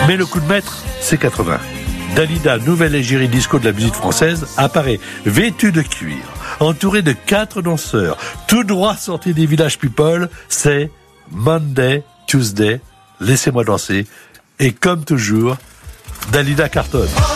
Mais le coup de maître, c'est 80. Dalida, nouvelle égérie disco de la musique française, apparaît vêtue de cuir, entourée de 4 danseurs, tout droit sortis des Village People. C'est Monday, Tuesday, laissez-moi danser. Et comme toujours, Dalida cartonne.